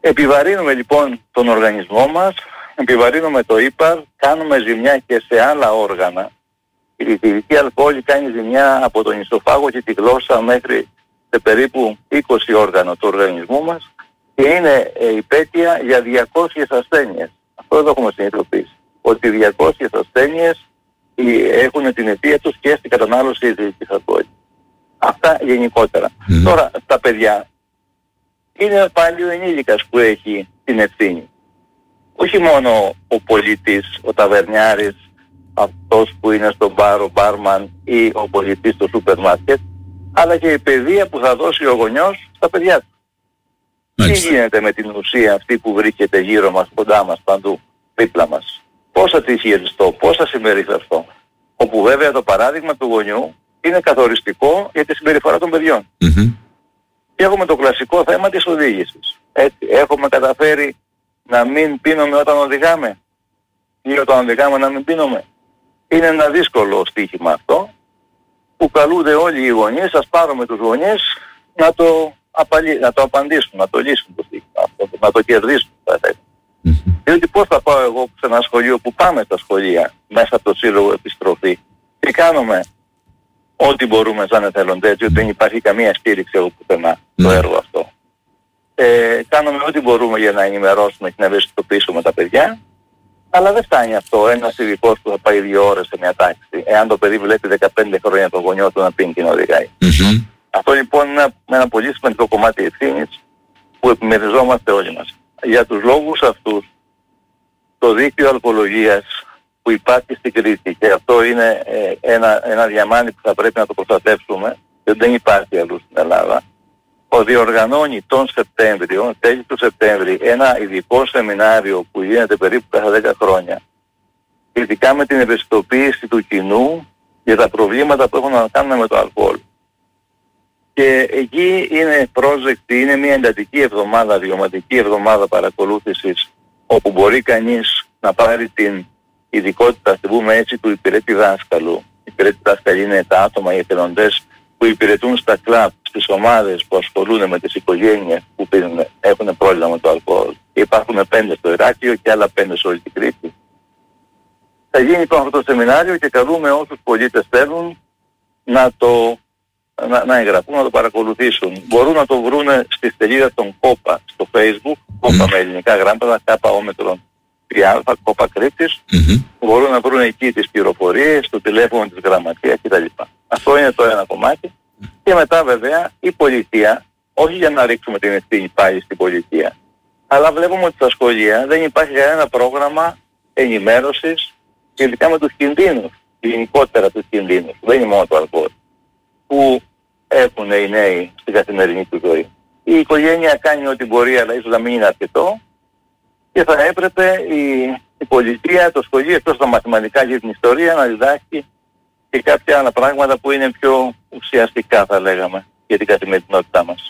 Επιβαρύνουμε λοιπόν τον οργανισμό μας, επιβαρύνουμε το ύπαρ, κάνουμε ζημιά και σε άλλα όργανα. Η διετηρική αλκοόλη κάνει ζημιά από τον ισοφάγο και τη γλώσσα μέχρι σε περίπου 20 όργανα του οργανισμού μας και είναι υπέτεια για 200 ασθένειες. Αυτό δεν το έχουμε συνειδητοποιήσει. Ότι 200 ασθένειες έχουν την αιτία τους και στην κατανάλωση της αλκοόλης. Αυτά γενικότερα. Τώρα, τα παιδιά είναι πάλι ο ενήλικας που έχει την ευθύνη. Όχι μόνο ο πολίτης, ο ταβερνιάρης, αυτός που είναι στον μπαρ, ο μπάρμαν ή ο πολιτής στο σούπερ μάρκετ, αλλά και η παιδεία που θα δώσει ο γονιός στα παιδιά του. Τι γίνεται με την ουσία αυτή που βρίσκεται γύρω μας, κοντά μας, παντού, δίπλα μας. Πώς θα τη χειριστώ, πώς θα συμπεριφερθώ. Όπου βέβαια το παράδειγμα του γονιού είναι καθοριστικό για τη συμπεριφορά των παιδιών. Και έχουμε το κλασικό θέμα της οδήγησης. Έτσι, έχουμε καταφέρει να μην πίνουμε όταν οδηγάμε ή όταν οδηγάμε να μην πίνουμε. Είναι ένα δύσκολο στοίχημα αυτό που καλούνται όλοι οι γονείς, ας πάρουμε τους γονείς να το απαντήσουν, να το λύσουν το στοίχημα αυτό, να το κερδίσουν θα έλεγα. Διότι πώς θα πάω εγώ σε ένα σχολείο που πάμε στα σχολεία μέσα από το Σύλλογο Επιστροφή και κάνουμε ό,τι μπορούμε σαν εθελοντές, διότι δεν υπάρχει καμία στήριξη εγώ πουθενά το έργο αυτό. Κάνουμε ό,τι μπορούμε για να ενημερώσουμε και να ευαισθητοποιήσουμε τα παιδιά, αλλά δεν φτάνει αυτό. Ένας ειδικός που θα πάει 2 ώρες σε μια τάξη, εάν το παιδί βλέπει 15 χρόνια το γονιό του να πίνει και να οδηγάει. Αυτό λοιπόν είναι ένα πολύ σημαντικό κομμάτι ευθύνης που επιμεριζόμαστε όλοι μας. Για τους λόγους αυτούς, το δίκτυο αλκοολογίας που υπάρχει στην Κρήτη, και αυτό είναι ένα διαμάνι που θα πρέπει να το προστατεύσουμε, γιατί δεν υπάρχει αλλού στην Ελλάδα, διοργανώνει τον Σεπτέμβριο, τέλη του Σεπτέμβρη, ένα ειδικό σεμινάριο που γίνεται περίπου κάθε 10 χρόνια, ειδικά με την ευαισθητοποίηση του κοινού για τα προβλήματα που έχουν να κάνουν με το αλκοόλ. Και εκεί είναι πρόσδεκτη, είναι μια εντατική εβδομάδα, βιωματική εβδομάδα παρακολούθησης, όπου μπορεί κανείς να πάρει την ειδικότητα, ας πούμε έτσι, του υπηρέτη δάσκαλου. Οι υπηρέτη δάσκαλοι είναι τα άτομα, οι εθελοντές που υπηρετούν στα κλαμπ, στις ομάδες που ασχολούνται με τις οικογένειες που έχουν πρόβλημα με το αλκοόλ. Και υπάρχουν 5 στο Ηράκλειο και άλλα 5 σε όλη την Κρήτη. Θα γίνει λοιπόν αυτό το σεμινάριο και καλούμε όσους πολίτες θέλουν να εγγραφούν, να το παρακολουθήσουν. Μπορούν να το βρουν στη σελίδα των ΚΟΠΑ στο Facebook, ΚΟΠΑ με ελληνικά γράμματα, ΚΟ ΚΟΠΑ Κρήτης. Μπορούν να βρουν εκεί τις πληροφορίες, το τηλέφωνο της γραμματείας κτλ. Αυτό είναι το ένα κομμάτι. Και μετά βέβαια η πολιτεία, όχι για να ρίξουμε την ευθύνη πάλι στην πολιτεία, αλλά βλέπουμε ότι στα σχολεία δεν υπάρχει κανένα πρόγραμμα ενημέρωσης σχετικά με τους κινδύνους, γενικότερα τους κινδύνους, δεν είναι μόνο το αλκοόλ, που έχουν οι νέοι στην καθημερινή του ζωή. Η οικογένεια κάνει ό,τι μπορεί, αλλά ίσως να μην είναι αρκετό, και θα έπρεπε η πολιτεία, το σχολείο, εκτός τα μαθηματικά και την ιστορία, να διδάξει και κάποια άλλα πράγματα που είναι πιο ουσιαστικά, θα λέγαμε, για την καθημερινότητά μας.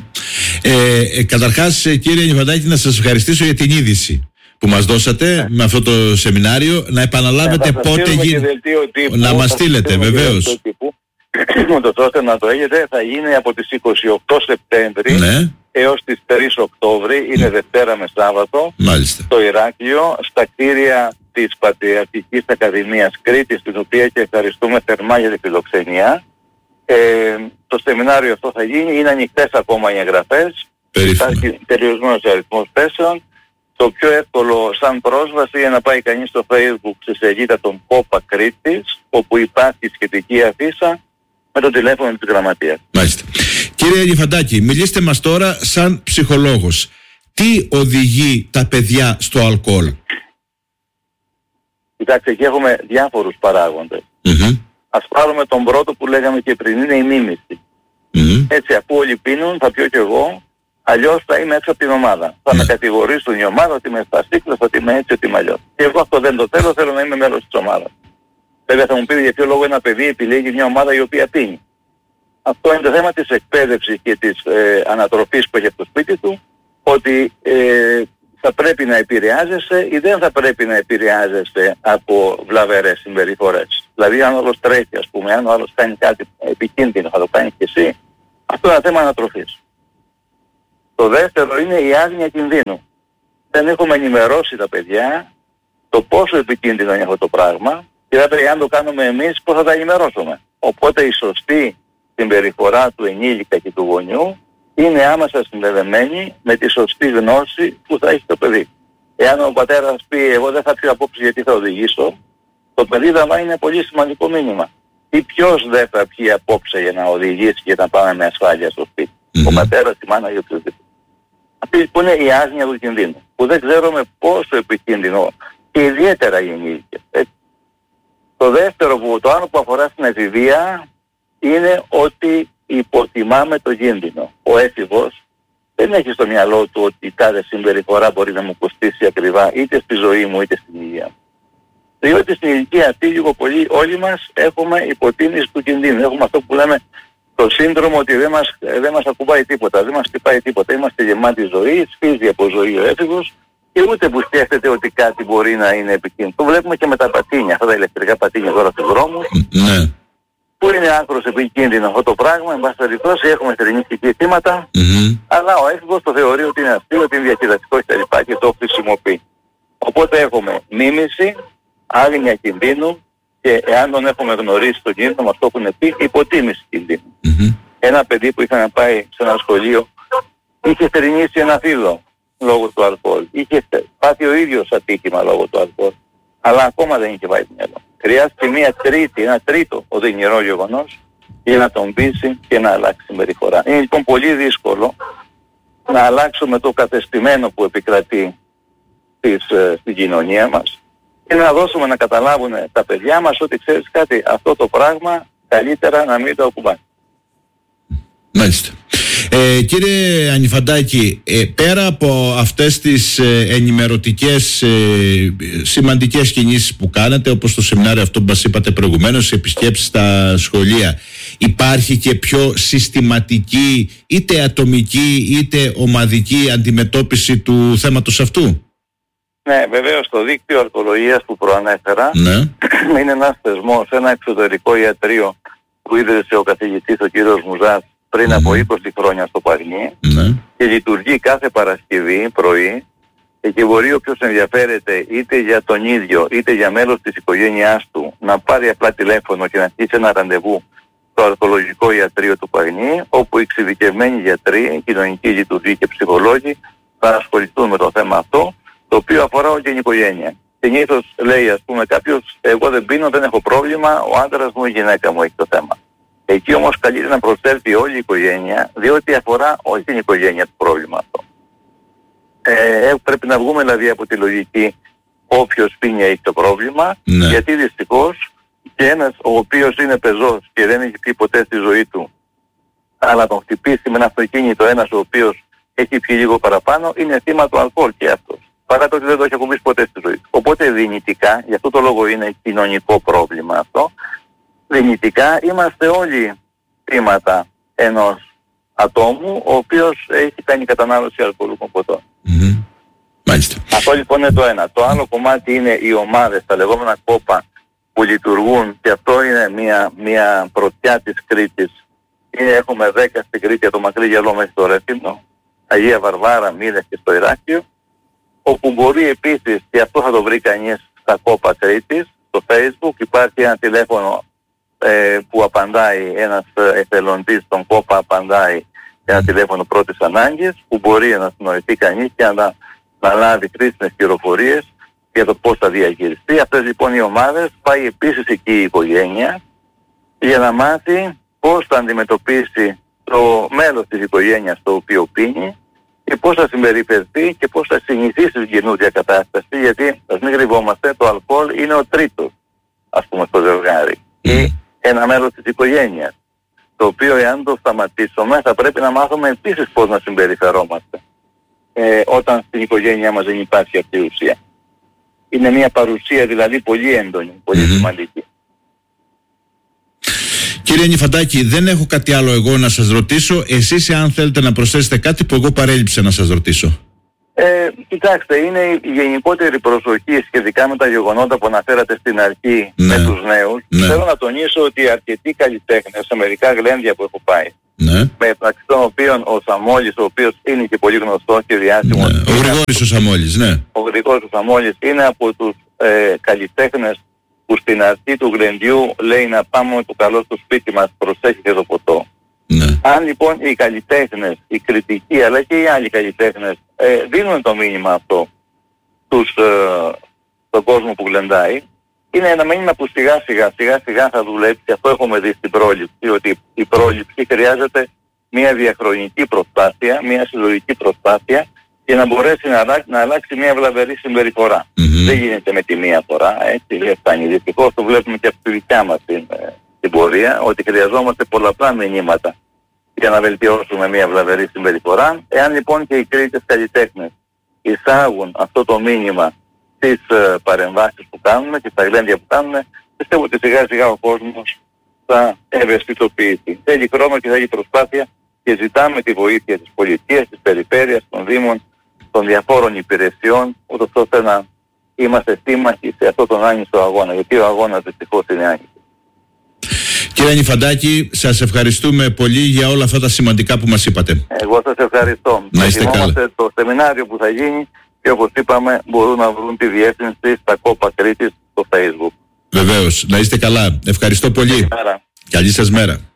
Καταρχάς, κύριε Νιφαντάκη, να σας ευχαριστήσω για την είδηση που μας δώσατε με αυτό το σεμινάριο. Να επαναλάβετε πότε γίνεται. Να μας στείλετε, βεβαίως. Ούτως ώστε να το έχετε, θα γίνει από τις 28 Σεπτέμβρη έως τις 3 Οκτώβρη, είναι Δευτέρα με Σάββατο, στο Ηράκλειο, στα κτίρια της Πατριαρχικής Ακαδημίας Κρήτης, την οποία και ευχαριστούμε θερμά για τη φιλοξενία. Το σεμινάριο αυτό θα γίνει, είναι ανοιχτές ακόμα οι εγγραφές, υπάρχει περιορισμένος αριθμός θέσεων. Το πιο εύκολο σαν πρόσβαση είναι να πάει κανείς στο Facebook στη σελίδα των ΚΟΠΑ Κρήτης, όπου υπάρχει σχετική αφίσα με το τηλέφωνο της γραμματείας. Μάλιστα. Κύριε Νιφαντάκη, μιλήστε μας τώρα σαν ψυχολόγος. Τι οδηγεί τα παιδιά στο αλκοόλ? Κοιτάξτε, εκεί έχουμε διάφορους παράγοντες. Ας πάρουμε τον πρώτο που λέγαμε και πριν, είναι η μίμηση. Έτσι, αφού όλοι πίνουν, θα πιω κι εγώ, αλλιώς θα είμαι έξω από την ομάδα. Θα με κατηγορήσουν η ομάδα ότι είμαι σπαστίκλος, ότι είμαι έτσι, ότι είμαι αλλιώς. Και εγώ αυτό δεν το θέλω να είμαι μέλος της ομάδας. Βέβαια θα μου πείτε για ποιο λόγο ένα παιδί επιλέγει μια ομάδα η οποία πίνει. Αυτό είναι το θέμα της εκπαίδευσης και της ανατροφής που έχει από το σπίτι του, ότι θα πρέπει να επηρεάζεσαι ή δεν θα πρέπει να επηρεάζεσαι από βλαβερές συμπεριφορές. Δηλαδή αν ο άλλος τρέχει, ας πούμε, αν ο άλλος κάνει κάτι επικίνδυνο, θα το κάνεις και εσύ. Αυτό είναι ένα θέμα ανατροφής. Το δεύτερο είναι η άγνοια κινδύνου. Δεν έχουμε ενημερώσει τα παιδιά το πόσο επικίνδυνο είναι αυτό το πράγμα και βέβαια αν το κάνουμε εμείς πώς θα τα ενημερώσουμε. Οπότε η σωστή συμπεριφορά του ενήλικα και του γονιού είναι άμεσα συνδεδεμένη με τη σωστή γνώση που θα έχει το παιδί. Εάν ο πατέρας πει εγώ δεν θα πιω απόψε γιατί θα οδηγήσω, το παιδί θα είναι πολύ σημαντικό μήνυμα. Ή ποιος δεν θα πιει απόψε για να οδηγήσει και να πάμε με ασφάλεια στο σπίτι. Ο πατέρας, η μάνα ή οποιοδήποτε. Αυτή που είναι η άγνοια του κινδύνου. Που δεν ξέρουμε πόσο επικίνδυνο και ιδιαίτερα οι ενήλικες. Το δεύτερο, το άλλο που αφορά στην εφηβεία είναι ότι υποτιμάμε το κίνδυνο. Ο έφηβος δεν έχει στο μυαλό του ότι κάθε συμπεριφορά μπορεί να μου κοστίσει ακριβά είτε στη ζωή μου είτε στην υγεία μου. Διότι στην ηλικία αυτή λίγο πολύ όλοι μας έχουμε υποτίμηση του κινδύνου. Έχουμε αυτό που λέμε το σύνδρομο ότι δεν μας ακουμπάει τίποτα, δεν μας χτυπάει τίποτα. Είμαστε γεμάτοι ζωή, σφίζει από ζωή ο έφηβος και ούτε που σκέφτεται ότι κάτι μπορεί να είναι επικίνδυνο. Το βλέπουμε και με τα πατίνια, αυτά τα ηλεκτρικά πατίνια τώρα στους δρόμους. Ναι. Που είναι άκρος επικίνδυνο αυτό το πράγμα, εν πάση περιπτώσει έχουμε στερηνιστική θύματα, αλλά ο έφηβος το θεωρεί ότι είναι αστείο, ότι είναι διακυδευτικό κτλ. Και το χρησιμοποιεί. Οπότε έχουμε μίμηση, άγνοια κινδύνου και εάν τον έχουμε γνωρίσει τον κίνδυνο, μας το έχουν πει, υποτίμηση κινδύνου. Ένα παιδί που είχε να πάει σε ένα σχολείο είχε στερηνίσει ένα φίδο λόγω του αλκοόλ. Είχε πάθει ο ίδιος ατύχημα λόγω του αλκοόλ. Αλλά ακόμα δεν είχε πάει το μυαλό. Χρειάζεται ένα τρίτο οδυνηρό γεγονός για να τον πείσει και να αλλάξει συμπεριφορά. Είναι λοιπόν πολύ δύσκολο να αλλάξουμε το κατεστημένο που επικρατεί στην κοινωνία μας και να δώσουμε να καταλάβουν τα παιδιά μας ότι ξέρεις κάτι, αυτό το πράγμα καλύτερα να μην το ακουμπάει. Μάλιστα. Κύριε Ανιφαντάκη, πέρα από αυτές τις ενημερωτικές σημαντικές κινήσεις που κάνετε, όπως το σεμινάριο αυτό που μας είπατε προηγουμένως, επισκέψεις στα σχολεία, υπάρχει και πιο συστηματική είτε ατομική είτε ομαδική αντιμετώπιση του θέματος αυτού? Ναι, βεβαίως το δίκτυο αρκολογίας που προανέφερα είναι ένας θεσμός, ένα εξωτερικό ιατρείο που ίδρυσε ο καθηγητής ο κύριος Μουζάς πριν από 20 χρόνια στο Παγνί και λειτουργεί κάθε Παρασκευή πρωί και μπορεί όποιος ενδιαφέρεται είτε για τον ίδιο είτε για μέλος της οικογένειάς του να πάρει απλά τηλέφωνο και να στήσει ένα ραντεβού στο αρκολογικό ιατρείο του Παγνί, όπου εξειδικευμένοι γιατροί, κοινωνικοί λειτουργοί και ψυχολόγοι θα ασχοληθούν με το θέμα αυτό, το οποίο αφορά όλη την οικογένεια. Συνήθως λέει ας πούμε κάποιος, εγώ δεν πίνω, δεν έχω πρόβλημα, ο άντρας μου, η γυναίκα μου έχει το θέμα. Εκεί όμως καλύτερα να προσέλθει όλη η οικογένεια, διότι αφορά όλη την οικογένεια το πρόβλημα αυτό. Πρέπει να βγούμε δηλαδή από τη λογική όποιος πίνει έχει το πρόβλημα, γιατί δυστυχώς και ένας ο οποίος είναι πεζός και δεν έχει πει ποτέ στη ζωή του, αλλά τον χτυπήσει με ένα αυτοκίνητο ένας ο οποίος έχει πιει λίγο παραπάνω, είναι θύμα του αλκοόλ και αυτός. Παρά το ότι δεν το έχει ακουμπήσει ποτέ στη ζωή του. Οπότε δυνητικά, γι' αυτό το λόγο είναι κοινωνικό πρόβλημα αυτό, δυνητικά είμαστε όλοι θύματα ενός ατόμου ο οποίος έχει κάνει κατανάλωση αλκοολούχων ποτών. Μάλιστα. Αυτό λοιπόν είναι το ένα. Το άλλο κομμάτι είναι οι ομάδες, τα λεγόμενα κόπα που λειτουργούν και αυτό είναι μια πρωτιά της Κρήτης. Έχουμε 10 στην Κρήτη, το μακρύ γυαλό μέχρι το Ρέθυμνο, Αγία Βαρβάρα, Μήλες και στο Ηράκλειο, όπου μπορεί επίσης, και αυτό θα το βρει κανείς στα κόπα Κρήτης, στο Facebook υπάρχει ένα τηλέφωνο που απαντάει, ένας εθελοντής στον κόπα απαντάει ένα τηλέφωνο πρώτης ανάγκης, που μπορεί να συνοηθεί κανείς και να λάβει χρήσιμες πληροφορίες για το πώς θα διαχειριστεί. Αυτές λοιπόν οι ομάδες πάει επίσης εκεί η οικογένεια για να μάθει πώς θα αντιμετωπίσει το μέλος της οικογένειας το οποίο πίνει και πώς θα συμπεριφερθεί και πώς θα συνηθίσει στην καινούργια κατάσταση, γιατί ας μην κρυβόμαστε, το αλκοόλ είναι ο τρίτος ας πούμε στο ζευγάρι ή ένα μέλος της οικογένειας, το οποίο εάν το σταματήσουμε θα πρέπει να μάθουμε επίσης πώς να συμπεριφερόμαστε όταν στην οικογένειά μας δεν υπάρχει αυτή η ουσία. Είναι μια παρουσία δηλαδή πολύ έντονη, πολύ σημαντική. Κύριε Ανιφαντάκη, δεν έχω κάτι άλλο εγώ να σας ρωτήσω. Εσείς αν θέλετε να προσθέσετε κάτι που εγώ παρέλειψα να σας ρωτήσω. Κοιτάξτε, είναι η γενικότερη προσοχή σχετικά με τα γεγονότα που αναφέρατε στην αρχή με τους νέους. Θέλω να τονίσω ότι αρκετοί καλλιτέχνες σε μερικά γλέντια που έχω πάει, μεταξύ των οποίων ο Σαμόλης, ο οποίος είναι και πολύ γνωστός και διάσημος. Ο Γρηγόρης ο Σαμόλης, Ο Γρηγόρης ο Σαμόλης είναι από τους καλλιτέχνες που στην αρχή του γλεντιού λέει να πάμε με το καλό στο σπίτι μας, προσέχετε το ποτό. Αν λοιπόν οι καλλιτέχνες, οι κριτικοί αλλά και οι άλλοι καλλιτέχνες δίνουν το μήνυμα αυτό στον κόσμο που γλεντάει, είναι ένα μήνυμα που σιγά σιγά θα δουλέψει. Αυτό έχουμε δει στην πρόληψη, ότι η πρόληψη χρειάζεται μια διαχρονική προσπάθεια, μια συλλογική προσπάθεια για να μπορέσει να αλλάξει μια βλαβερή συμπεριφορά. Δεν γίνεται με τη μία φορά, έτσι δεν φτάνει. Δυστυχώς το βλέπουμε και από τη δικιά μας την πορεία, ότι χρειαζόμαστε πολλαπλά μηνύματα για να βελτιώσουμε μια βλαβερή συμπεριφορά. Εάν λοιπόν και οι κρίτες καλλιτέχνες εισάγουν αυτό το μήνυμα στις παρεμβάσεις που κάνουμε και στα γλέντια που κάνουμε, πιστεύω ότι σιγά σιγά ο κόσμος θα ευαισθητοποιηθεί. Θέλει χρόνο και θέλει προσπάθεια και ζητάμε τη βοήθεια της πολιτείας, της περιφέρειας, των δήμων, των διαφόρων υπηρεσιών, ούτως ώστε να είμαστε σύμμαχοι σε αυτόν τον άνισο αγώνα, γιατί ο αγώνας δυστυχώς είναι άνισος. Κύριε Ανιφαντάκη, σας ευχαριστούμε πολύ για όλα αυτά τα σημαντικά που μας είπατε. Εγώ σας ευχαριστώ. Να είστε καλά. Το σεμινάριο που θα γίνει και όπως είπαμε μπορούν να βρουν τη διεύθυνση στα Κόπα Κρήτης στο Facebook. Βεβαίως. Να είστε καλά. Ευχαριστώ πολύ. Καλή σας μέρα.